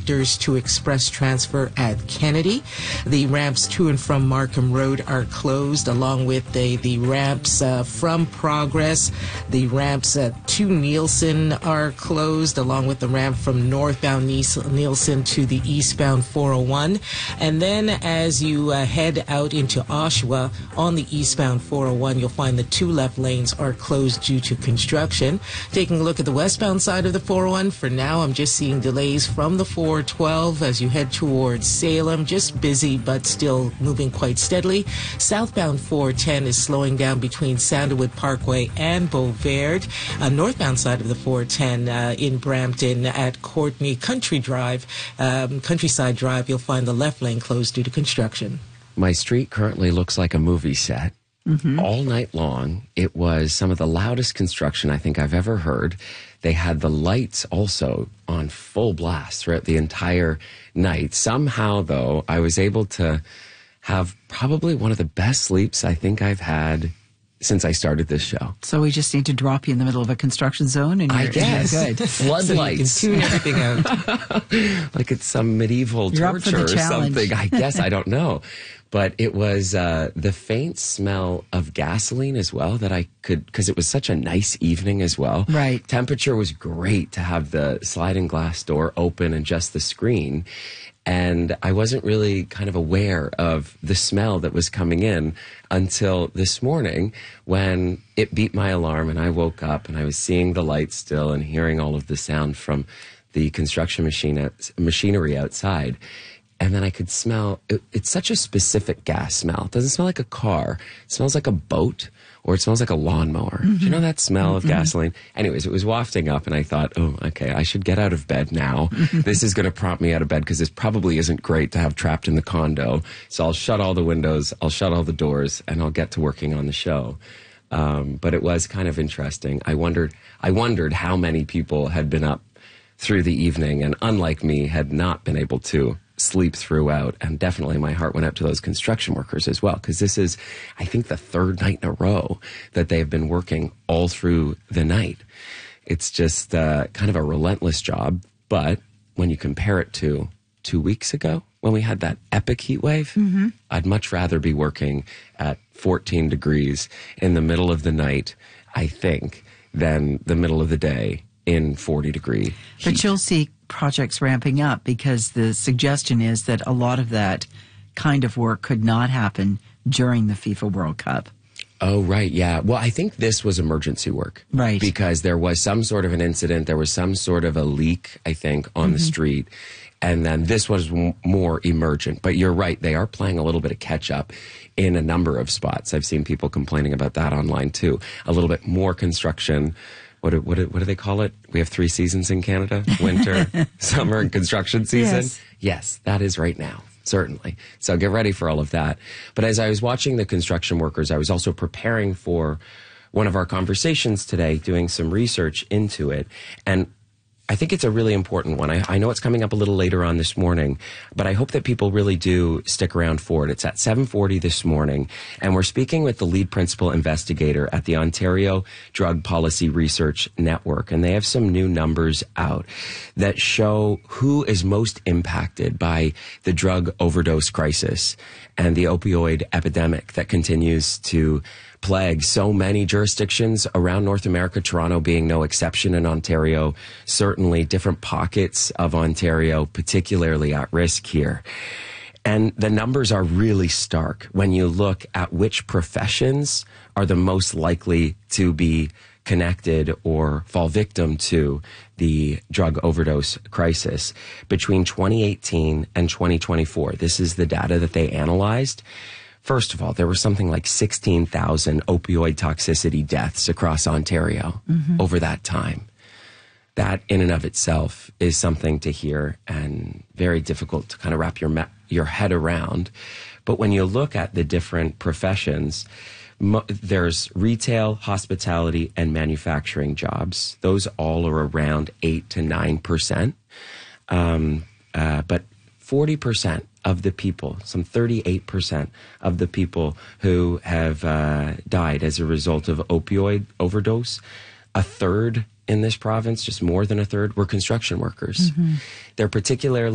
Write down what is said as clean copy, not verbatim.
connectors to express transfer at Kennedy. The ramps to and from Markham Road are closed, along with the ramps from Progress. The ramps to Nielsen are closed, along with the ramp from northbound Nielsen to the eastbound 401. And then as you head out into Oshawa on the eastbound 401, you'll find the two left lanes are closed due to construction. Taking a look at the westbound side of the 401, for now I'm just seeing delays from the 412 as you head towards Salem. Just busy, but still moving quite steadily. Southbound 410 is slowing down between Sandalwood Parkway and Beauverde. Northbound side of the 410 in Brampton at Courtney Countryside Drive, you'll find the left lane closed due to construction. My street currently looks like a movie set. All night long, it was some of the loudest construction I think I've ever heard. They had the lights also on full blast throughout the entire night. Somehow, though, I was able to have probably one of the best sleeps I think I've had since I started this show. So we just need to drop you in the middle of a construction zone and I guess. you're good. Floodlights. So you can tune everything out. Like it's some medieval You're up for torture the or challenge. something. I guess. I don't know. But it was the faint smell of gasoline as well that I could, because it was such a nice evening as well. Right. Temperature was great to have the sliding glass door open and just the screen. And I wasn't really kind of aware of the smell that was coming in until this morning when it beat my alarm and I woke up and I was seeing the lights still and hearing all of the sound from the construction machinery outside. And then I could smell, it's such a specific gas smell. It doesn't smell like a car. It smells like a boat, or it smells like a lawnmower. Do you know that smell of gasoline? Anyways, it was wafting up, and I thought, oh, okay, I should get out of bed now. This is going to prompt me out of bed, because this probably isn't great to have trapped in the condo. So I'll shut all the windows, I'll shut all the doors, and I'll get to working on the show. But it was kind of interesting. I wondered how many people had been up through the evening, and unlike me, had not been able to sleep throughout. And definitely my heart went out to those construction workers as well, because this is, I think, the third night in a row that they've been working all through the night. It's just kind of a relentless job. But when you compare it to 2 weeks ago when we had that epic heat wave, I'd much rather be working at 14 degrees in the middle of the night, I think, than the middle of the day in 40-degree heat. But you'll see projects ramping up, because the suggestion is that a lot of that kind of work could not happen during the FIFA World Cup. Oh, right. Yeah. Well, I think this was emergency work. Right. Because there was some sort of an incident. There was some sort of a leak, I think, on the street. And then this was more emergent. But you're right. They are playing a little bit of catch up in a number of spots. I've seen people complaining about that online, too. A little bit more construction. What do they call it? We have 3 seasons in Canada: winter, summer, and construction season. Yes, that is right now, certainly. So get ready for all of that. But as I was watching the construction workers, I was also preparing for one of our conversations today, doing some research into it. And I think it's a really important one. I know it's coming up a little later on this morning, but I hope that people really do stick around for it. It's at 7:40 this morning, and we're speaking with the lead principal investigator at the Ontario Drug Policy Research Network, and they have some new numbers out that show who is most impacted by the drug overdose crisis and the opioid epidemic that continues to plague so many jurisdictions around North America, Toronto being no exception, in Ontario, certainly different pockets of Ontario, particularly at risk here. And the numbers are really stark when you look at which professions are the most likely to be connected or fall victim to the drug overdose crisis. Between 2018 and 2024, this is the data that they analyzed. First of all, there were something like 16,000 opioid toxicity deaths across Ontario over that time. That in and of itself is something to hear and very difficult to kind of wrap your head around. But when you look at the different professions, there's retail, hospitality, and manufacturing jobs. Those all are around 8 to 9%. But 40% of the people, some 38% of the people who have died as a result of opioid overdose, a third in this province, just more than a third, were construction workers. They're particularly